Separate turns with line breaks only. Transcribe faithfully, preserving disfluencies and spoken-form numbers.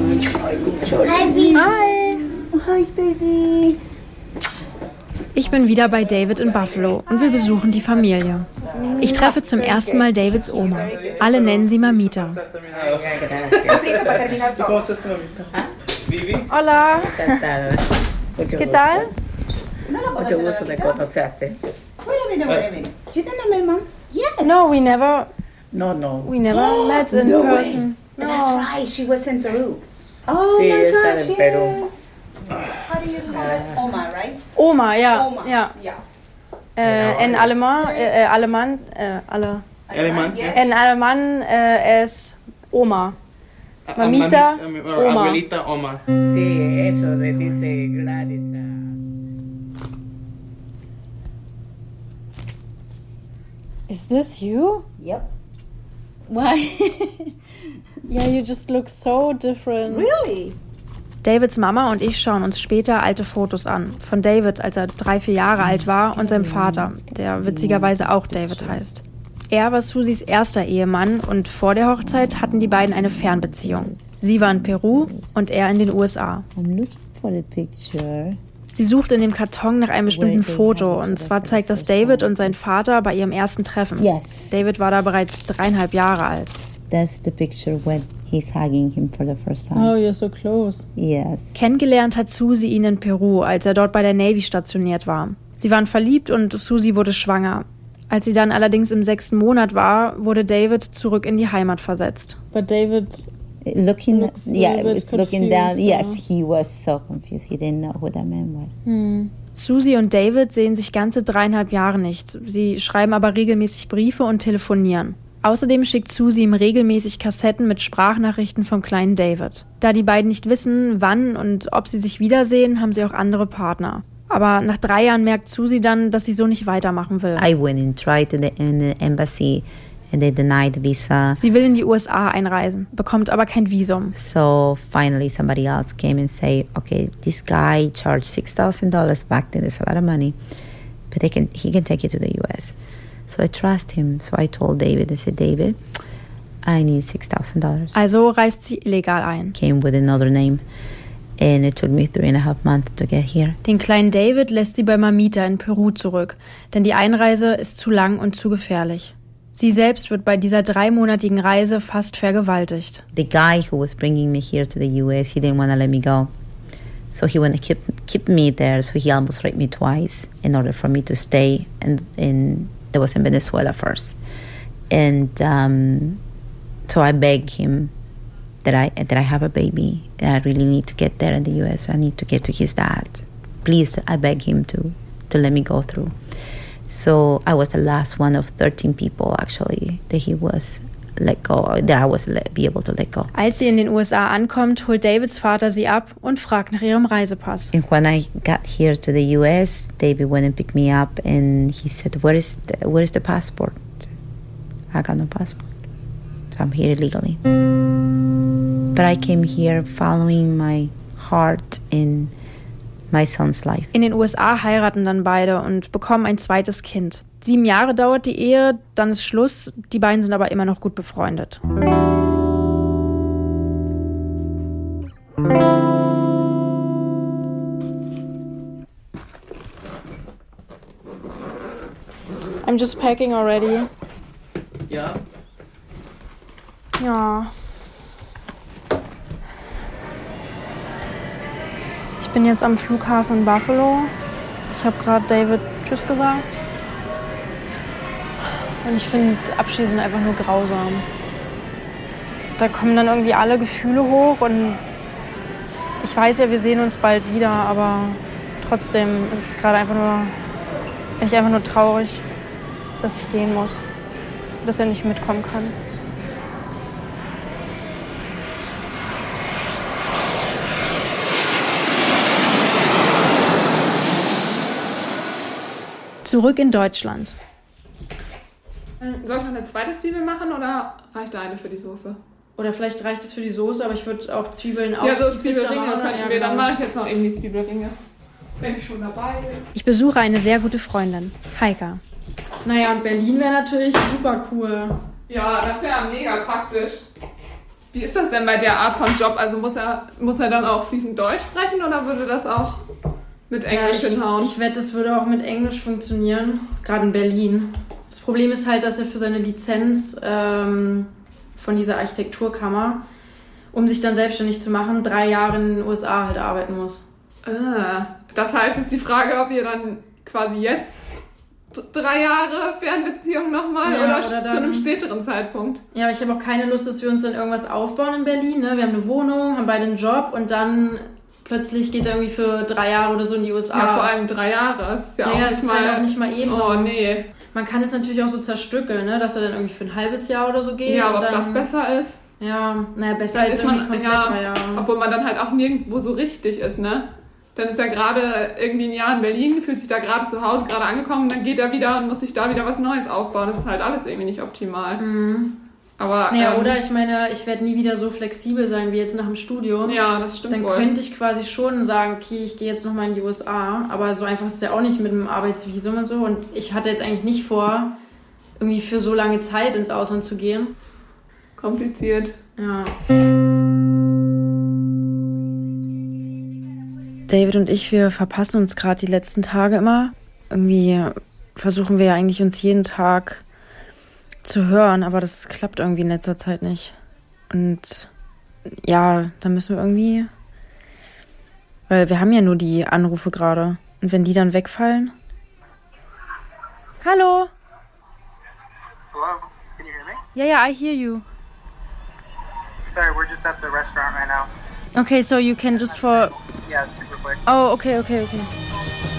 Hi.
Hi, Baby.
Ich bin wieder bei David in Buffalo und wir besuchen die Familie. Ich treffe zum ersten Mal Davids Oma. Alle nennen sie Mamita.
Hola. ¿Qué tal?
Mucho gusto de conocerte. Wait a minute, wait a minute. You don't know my mom? Yes.
No, we never,
No, no.
we never met in
No
person.
way. That's right. She was in Peru. Oh
Sí,
my
está
gosh,
en Perú.
yes. How do you call it? Oma, right?
Oma, ja.
Oma.
ja.
Yeah.
Äh, en alemán, äh, alemán, äh, alle.
Alemán.
Yes.
En alemán äh, es Oma. Mamita,
Mami-
Oma.
Abuelita, Oma.
Sí, eso le dice Gladys. a-
Is this you?
Yep. Why?
Yeah, you just look so different.
Really?
Davids Mama und ich schauen uns später alte Fotos an. Von David, als er drei, vier Jahre alt war, und seinem Vater, der witzigerweise auch David heißt. Er war Susis erster Ehemann und vor der Hochzeit hatten die beiden eine Fernbeziehung. Sie war in Peru und er in den U S A.
I'm looking for the picture.
Sie sucht in dem Karton nach einem bestimmten Foto, und zwar zeigt das David und sein Vater bei ihrem ersten Treffen.
Yes.
David war da bereits dreieinhalb Jahre alt.
That's the picture when he's hugging him for the first time.
Oh, you're so close.
Yes.
Kennengelernt hat Susie ihn in Peru, als er dort bei der Navy stationiert war. Sie waren verliebt und Susie wurde schwanger. Als sie dann allerdings im sechsten Monat war, wurde David zurück in die Heimat versetzt.
But David,
Looking,
Looks a
yeah,
little bit
it's looking down.
confused,
Yes,
huh?
he was so confused. He didn't know who that man was.
hm.
Susie und David sehen sich ganze dreieinhalb Jahre nicht. Sie schreiben aber regelmäßig Briefe und telefonieren. Außerdem schickt Susie ihm regelmäßig Kassetten mit Sprachnachrichten vom kleinen David. Da die beiden nicht wissen, wann und ob sie sich wiedersehen, haben sie auch andere Partner. Aber nach drei Jahren merkt Susie dann, dass sie so nicht weitermachen will.
I went and tried to the, in the embassy, and they denied the visa.
Sie will in die U S A einreisen, bekommt aber kein Visum.
So finally, somebody else came and said, "Okay, this guy charged six thousand dollars back then. It's a lot of money, but they can he can take you to the U S" So I trust him. So I told David. I said, "David, I need six thousand dollars."
Also reist sie illegal ein.
Came with another name, and it took me three and a half months to get here.
Den kleinen David lässt sie bei Mamita in Peru zurück, denn die Einreise ist zu lang und zu gefährlich. Sie selbst wird bei dieser dreimonatigen Reise fast vergewaltigt.
The guy who was bringing me here to the U S, he didn't want to let me go. So he wanted to keep, keep me there, so he almost raped me twice in order for me to stay. And, and that was in Venezuela first. And um, so I begged him that I, that I have a baby, and I really need to get there in the U S. I need to get to his dad. Please, I beg him to, to let me go through. So I was the last one of thirteen people, actually, that he was let go, that I was let, be able to let go.
Als sie in den U S A ankommt, holt Davids Vater sie ab und fragt nach ihrem Reisepass.
And when I got here to the U S, David went and picked me up, and he said, "Where is the, where is the passport?" I got no passport, so I'm here illegally. But I came here following my heart in my son's life.
In den U S A heiraten dann beide und bekommen ein zweites Kind. Sieben Jahre dauert die Ehe, dann ist Schluss. Die beiden sind aber immer noch gut befreundet.
I'm just packing already.
Ja.
Ja.
Ich bin jetzt am Flughafen Buffalo. Ich habe gerade David Tschüss gesagt. Und ich finde, Abschiede sind einfach nur grausam. Da kommen dann irgendwie alle Gefühle hoch und ich weiß ja, wir sehen uns bald wieder, aber trotzdem ist es gerade einfach nur, bin ich einfach nur traurig, dass ich gehen muss, dass er nicht mitkommen kann. Zurück in Deutschland.
Soll ich noch eine zweite Zwiebel machen oder reicht da eine für die Soße?
Oder vielleicht reicht es für die Soße, aber ich würde auch Zwiebeln auf
Ja, so
die
Zwiebelringe
Pizza machen.
könnten
Ja,
wir.
genau.
Dann mache ich jetzt noch eben die Zwiebelringe. Wenn ich schon dabei bin.
Ich besuche eine sehr gute Freundin, Heika. Naja, und Berlin wäre natürlich super cool.
Ja, das wäre mega praktisch. Wie ist das denn bei der Art von Job? Also muss er, muss er dann auch fließend Deutsch sprechen oder würde das auch mit Englisch
ja, ich,
hinhauen?
Ich wette, das würde auch mit Englisch funktionieren, gerade in Berlin. Das Problem ist halt, dass er für seine Lizenz ähm, von dieser Architekturkammer, um sich dann selbstständig zu machen, drei Jahre in den U S A halt arbeiten muss.
Ah, das heißt, ist die Frage, ob ihr dann quasi jetzt d- drei Jahre Fernbeziehung nochmal
Ja,
oder,
oder dann-
zu einem späteren Zeitpunkt?
Ja, aber ich habe auch keine Lust, dass wir uns dann irgendwas aufbauen in Berlin. Ne? Wir haben eine Wohnung, haben beide einen Job und dann plötzlich geht er irgendwie für drei Jahre oder so in die U S A.
Ja, vor allem drei Jahre. Das ist ja,
Ja,
auch
ja,
nicht
das ist
mal...
halt auch nicht mal eben so.
Oh, nee.
Man kann es natürlich auch so zerstückeln, ne? Dass er dann irgendwie für ein halbes Jahr oder so geht.
Ja, aber
und
ob
dann,
das besser ist?
Ja, naja, besser als
Ist
irgendwie
man,
komplett
ja,
drei Jahre.
obwohl man dann halt auch nirgendwo so richtig ist, ne? Dann ist er gerade irgendwie ein Jahr in Berlin, fühlt sich da gerade zu Hause, gerade angekommen, dann geht er wieder und muss sich da wieder was Neues aufbauen. Das ist halt alles irgendwie nicht optimal.
Mhm.
Aber,
Naja,
ähm,
oder ich meine, ich werde nie wieder so flexibel sein wie jetzt nach dem Studium.
ja, das stimmt
Dann
wohl.
könnte ich quasi schon sagen, okay, ich gehe jetzt nochmal in die U S A. Aber so einfach ist es ja auch nicht mit dem Arbeitsvisum und so. Und ich hatte jetzt eigentlich nicht vor, irgendwie für so lange Zeit ins Ausland zu gehen.
Kompliziert.
Ja. David und ich, wir verpassen uns gerade die letzten Tage immer. Irgendwie versuchen wir ja eigentlich uns jeden Tag zu hören, aber das klappt irgendwie in letzter Zeit nicht. Und ja, da müssen wir irgendwie, weil wir haben ja nur die Anrufe gerade. Und wenn die dann wegfallen? Hallo?
Hello, can you hear me?
Ja, ja, I hear you.
Sorry, we're just at the restaurant right now.
Okay, so you can just for...
Yeah, super quick.
Oh, okay, okay, okay.